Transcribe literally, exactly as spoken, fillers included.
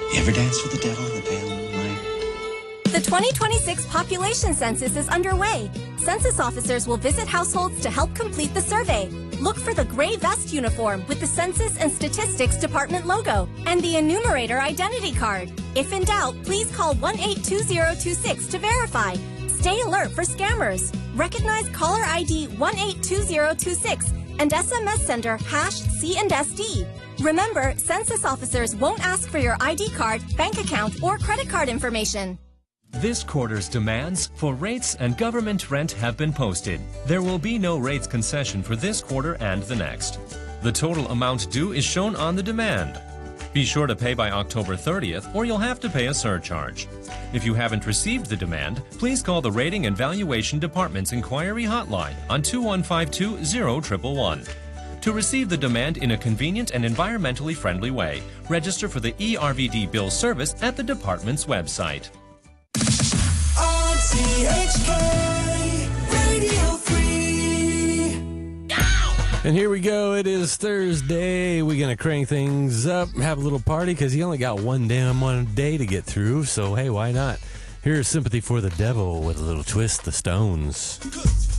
You ever dance with the devil in the pale moonlight? The twenty twenty-six population census is underway. Census officers will visit households to help complete the survey. Look for the gray vest uniform with the Census and Statistics Department logo and the enumerator identity card. If in doubt, please call one eight two zero two six to verify. Stay alert for scammers. Recognize caller I D one eight two zero two six and S M S sender hash C and S D. Remember, census officers won't ask for your I D card, bank account, or credit card information. This quarter's demands for rates and government rent have been posted. There will be no rates concession for this quarter and the next. The total amount due is shown on the demand. Be sure to pay by October thirtieth or you'll have to pay a surcharge. If you haven't received the demand, please call the Rating and Valuation Department's inquiry hotline on two one five two zero one one one. To receive the demand in a convenient and environmentally friendly way, register for the E R V D bill service at the department's website. R T H K Radio three. And here we go. It is Thursday. We're going to crank things up, have a little party, because you only got one damn one day to get through. So, hey, why not? Here's Sympathy for the Devil with a little twist, the Stones.